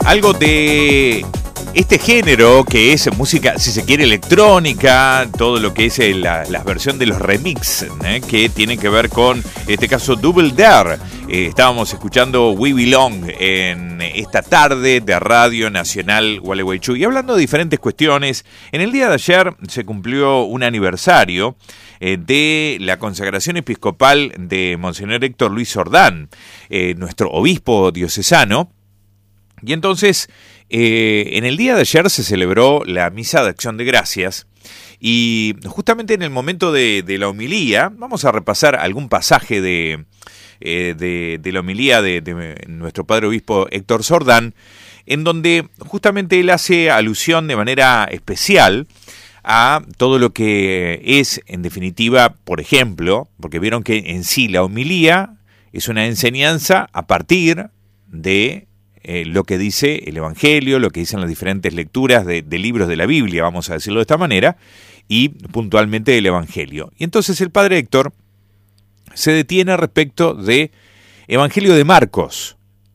algo de este género que es música, si se quiere, electrónica, todo lo que es la versión de los remix, que tienen que ver con, en este caso, Double Dare. Estábamos escuchando We Belong en esta tarde de Radio Nacional Gualeguaychú. Y hablando de diferentes cuestiones, en el día de ayer se cumplió un aniversario de la consagración episcopal de Monseñor Héctor Luis Sordán, nuestro obispo diocesano. Y entonces, en el día de ayer se celebró la misa de acción de gracias y justamente en el momento de la homilía, vamos a repasar algún pasaje de la homilía de nuestro padre obispo Héctor Sordán, en donde justamente él hace alusión de manera especial a todo lo que es, en definitiva, por ejemplo, porque vieron que en sí la homilía es una enseñanza a partir de lo que dice el Evangelio, lo que dicen las diferentes lecturas de libros de la Biblia, vamos a decirlo de esta manera, y puntualmente del Evangelio. Y entonces el padre Héctor se detiene respecto de Evangelio de Marcos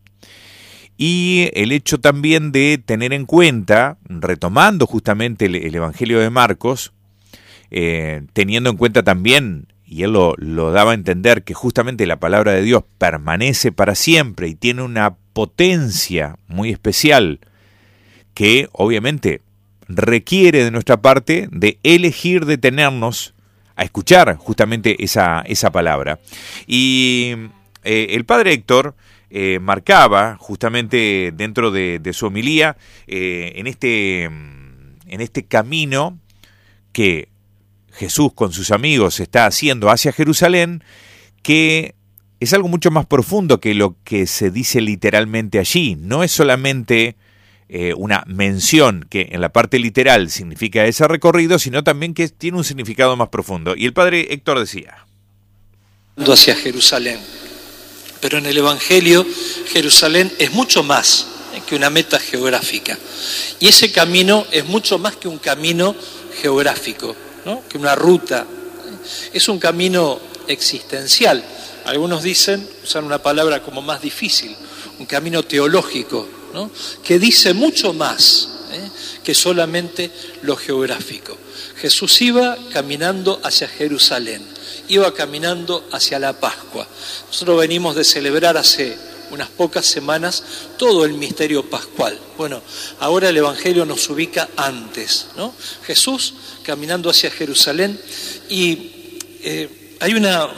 y el hecho también de tener en cuenta, retomando justamente el Evangelio de Marcos, teniendo en cuenta también, y él lo daba a entender, que justamente la palabra de Dios permanece para siempre y tiene una potencia muy especial que obviamente requiere de nuestra parte de elegir detenernos a escuchar justamente esa palabra. Y el padre Héctor marcaba justamente dentro de su homilía en este camino que Jesús con sus amigos está haciendo hacia Jerusalén, que es algo mucho más profundo que lo que se dice literalmente allí. No es solamente una mención que en la parte literal significa ese recorrido, sino también que tiene un significado más profundo. Y el padre Héctor decía: hacia Jerusalén. Pero en el Evangelio, Jerusalén es mucho más que una meta geográfica. Y ese camino es mucho más que un camino geográfico, ¿no? Que una ruta. Es un camino existencial. Algunos usan una palabra como más difícil, un camino teológico, ¿no? Que dice mucho más que solamente lo geográfico. Jesús iba caminando hacia Jerusalén, iba caminando hacia la Pascua. Nosotros venimos de celebrar hace unas pocas semanas todo el misterio pascual. Bueno, ahora el Evangelio nos ubica antes, ¿no? Jesús caminando hacia Jerusalén, y hay una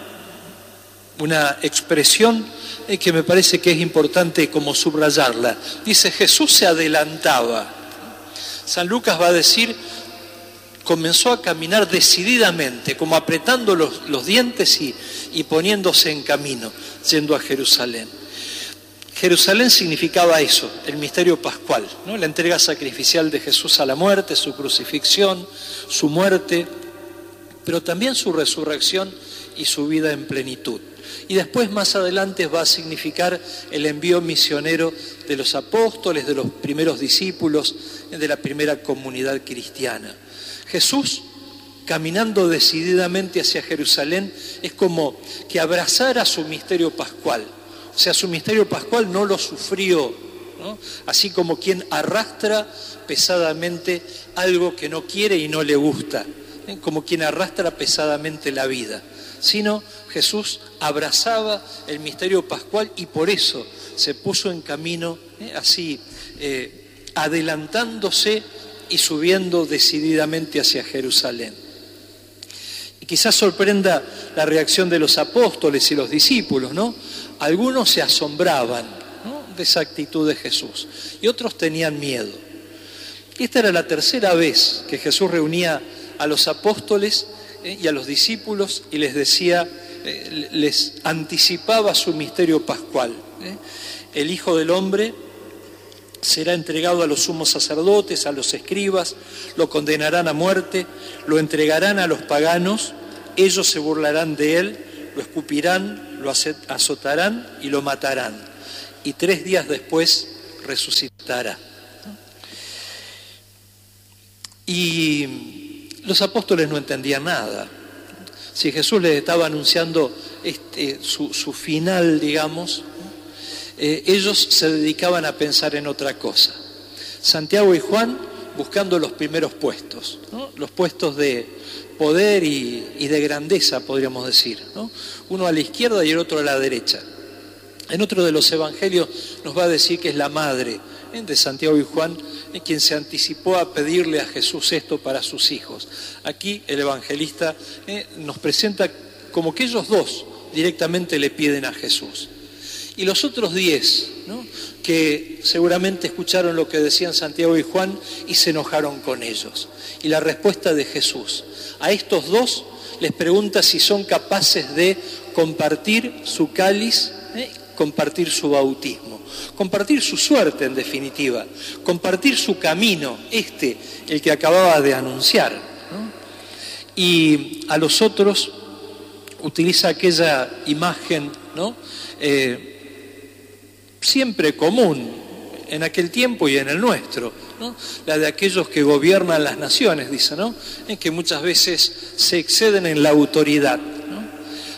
expresión que me parece que es importante como subrayarla. Dice: Jesús se adelantaba. San Lucas va a decir: comenzó a caminar decididamente, como apretando los dientes y poniéndose en camino, yendo a Jerusalén. Jerusalén significaba eso, el misterio pascual, ¿no? La entrega sacrificial de Jesús a la muerte, su crucifixión, su muerte, pero también su resurrección y su vida en plenitud. Y después, más adelante, va a significar el envío misionero de los apóstoles, de los primeros discípulos, de la primera comunidad cristiana. Jesús, caminando decididamente hacia Jerusalén, es como que abrazara su misterio pascual. O sea, su misterio pascual no lo sufrió, ¿no? Así como quien arrastra pesadamente algo que no quiere y no le gusta, como quien arrastra pesadamente la vida, sino Jesús abrazaba el misterio pascual y por eso se puso en camino, así, adelantándose y subiendo decididamente hacia Jerusalén. Y quizás sorprenda la reacción de los apóstoles y los discípulos, ¿no? Algunos se asombraban, ¿no?, de esa actitud de Jesús, y otros tenían miedo. Esta era la tercera vez que Jesús reunía a los apóstoles y a los discípulos y les decía, les anticipaba su misterio pascual. El Hijo del Hombre será entregado a los sumos sacerdotes, a los escribas, lo condenarán a muerte, lo entregarán a los paganos, ellos se burlarán de él, lo escupirán, lo azotarán y lo matarán, y 3 días después resucitará. Y los apóstoles no entendían nada. Si Jesús les estaba anunciando su final, digamos, ellos se dedicaban a pensar en otra cosa. Santiago y Juan buscando los primeros puestos, ¿no? Los puestos de poder y de grandeza, podríamos decir, ¿no? Uno a la izquierda y el otro a la derecha. En otro de los evangelios nos va a decir que es la madre de Santiago y Juan quien se anticipó a pedirle a Jesús esto para sus hijos. Aquí el evangelista nos presenta como que ellos dos directamente le piden a Jesús. Y los otros 10, ¿no? Que seguramente escucharon lo que decían Santiago y Juan y se enojaron con ellos. Y la respuesta de Jesús a estos dos les pregunta si son capaces de compartir su cáliz, compartir su bautismo, compartir su suerte en definitiva, compartir su camino, el que acababa de anunciar, ¿no? Y a los otros utiliza aquella imagen, ¿no? Siempre común en aquel tiempo y en el nuestro, ¿no? La de aquellos que gobiernan las naciones, dice, ¿no? Que muchas veces se exceden en la autoridad, ¿no?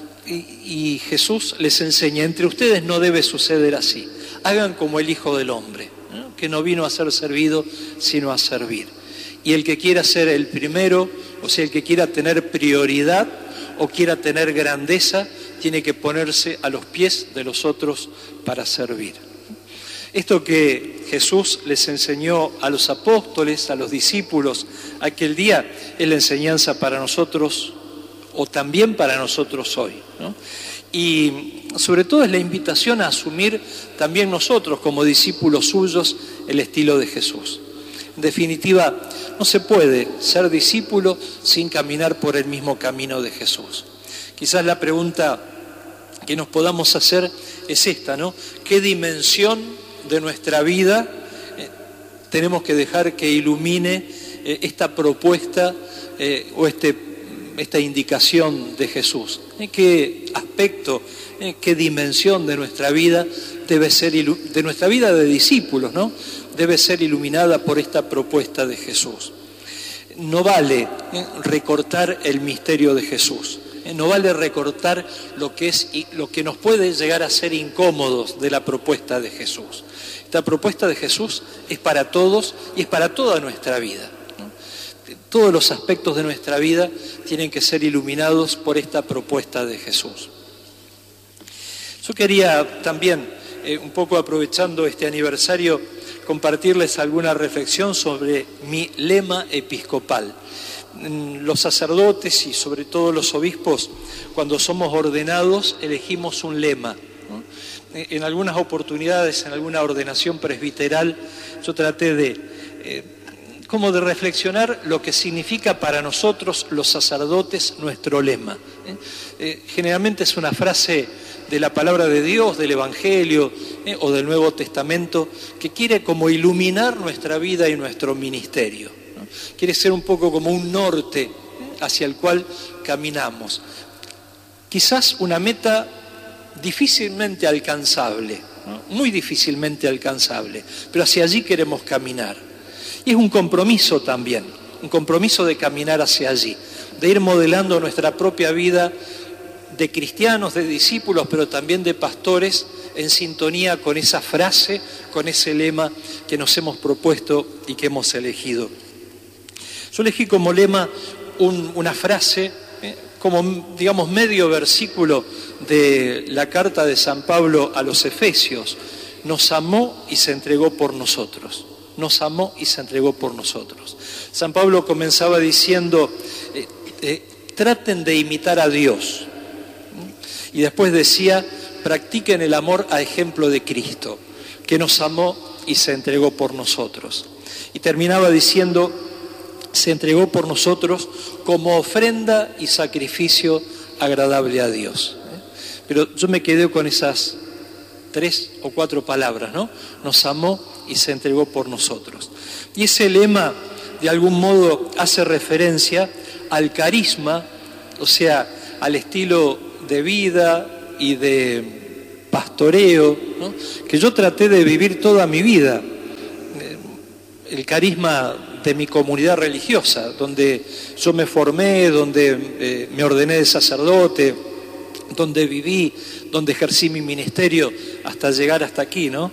Y Jesús les enseña, entre ustedes no debe suceder así, hagan como el Hijo del Hombre, ¿no? Que no vino a ser servido, sino a servir. Y el que quiera ser el primero, o sea, el que quiera tener prioridad o quiera tener grandeza, tiene que ponerse a los pies de los otros para servir. Esto que Jesús les enseñó a los apóstoles, a los discípulos aquel día, es la enseñanza para nosotros o también para nosotros hoy, ¿no? Y sobre todo es la invitación a asumir también nosotros como discípulos suyos el estilo de Jesús. En definitiva, no se puede ser discípulo sin caminar por el mismo camino de Jesús. Quizás la pregunta que nos podamos hacer es esta, ¿no? ¿Qué dimensión de nuestra vida tenemos que dejar que ilumine esta propuesta o esta indicación de Jesús? ¿Qué aspecto, qué dimensión de nuestra vida debe ser, de nuestra vida de discípulos, ¿no? Debe ser iluminada por esta propuesta de Jesús? No vale recortar el misterio de Jesús. No vale recortar lo que nos puede llegar a ser incómodos de la propuesta de Jesús. Esta propuesta de Jesús es para todos y es para toda nuestra vida, ¿no? Todos los aspectos de nuestra vida tienen que ser iluminados por esta propuesta de Jesús. Yo quería también, un poco aprovechando este aniversario, compartirles alguna reflexión sobre mi lema episcopal. Los sacerdotes y sobre todo los obispos, cuando somos ordenados, elegimos un lema, ¿no? En algunas oportunidades, en alguna ordenación presbiteral, yo traté de reflexionar lo que significa para nosotros los sacerdotes nuestro lema. Generalmente es una frase de la palabra de Dios, del Evangelio o del Nuevo Testamento, que quiere como iluminar nuestra vida y nuestro ministerio. Quiere ser un poco como un norte hacia el cual caminamos. Quizás una meta difícilmente alcanzable, ¿no? Muy difícilmente alcanzable, pero hacia allí queremos caminar. Y es un compromiso también, un compromiso de caminar hacia allí, de ir modelando nuestra propia vida de cristianos, de discípulos, pero también de pastores, en sintonía con esa frase, con ese lema que nos hemos propuesto y que hemos elegido. Yo elegí como lema una frase, como digamos medio versículo de la carta de San Pablo a los Efesios: nos amó y se entregó por nosotros. Nos amó y se entregó por nosotros. San Pablo comenzaba diciendo, traten de imitar a Dios. Y después decía, practiquen el amor a ejemplo de Cristo, que nos amó y se entregó por nosotros. Y terminaba diciendo, se entregó por nosotros como ofrenda y sacrificio agradable a Dios. Pero yo me quedé con esas 3 o 4 palabras, ¿no? Nos amó y se entregó por nosotros. Y ese lema, de algún modo, hace referencia al carisma, o sea, al estilo de vida y de pastoreo, ¿no? Que yo traté de vivir toda mi vida. El carisma de mi comunidad religiosa, donde yo me formé, donde me ordené de sacerdote, donde viví, donde ejercí mi ministerio hasta llegar hasta aquí, ¿no?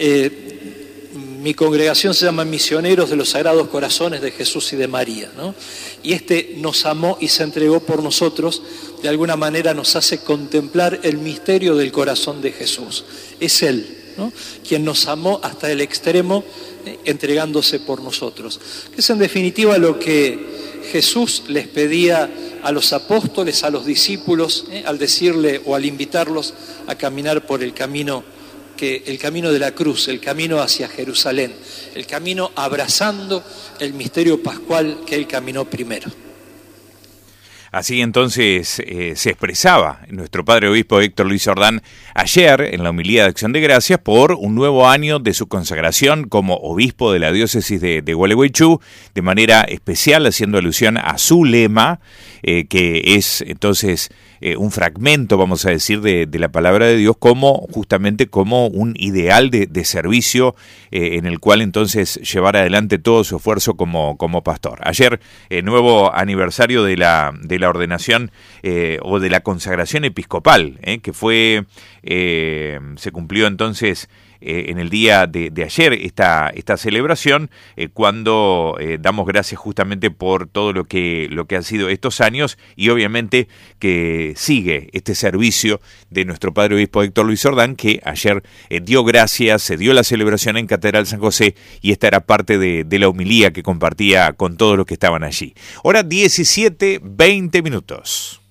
Mi congregación se llama Misioneros de los Sagrados Corazones de Jesús y de María, ¿no? Y nos amó y se entregó por nosotros, de alguna manera nos hace contemplar el misterio del corazón de Jesús. Es Él, ¿no?, quien nos amó hasta el extremo, entregándose por nosotros. Que es en definitiva lo que Jesús les pedía a los apóstoles, a los discípulos, al decirle o al invitarlos a caminar por el camino de la cruz, el camino hacia Jerusalén, el camino abrazando el misterio pascual que Él caminó primero. Así entonces se expresaba nuestro padre obispo Héctor Luis Jordán ayer en la homilía de Acción de Gracias por un nuevo año de su consagración como obispo de la diócesis de Gualeguaychú, de manera especial haciendo alusión a su lema, que es entonces un fragmento, vamos a decir, de la palabra de Dios, justamente como un ideal de servicio en el cual entonces llevar adelante todo su esfuerzo como pastor. Ayer, nuevo aniversario de la ordenación o de la consagración episcopal, que se cumplió entonces en el día de ayer esta celebración, cuando damos gracias justamente por todo lo que han sido estos años, y obviamente que sigue este servicio de nuestro padre obispo Héctor Luis Jordán, que ayer dio gracias, se dio la celebración en Catedral San José, y esta era parte de la homilía que compartía con todos los que estaban allí. Hora 17:20.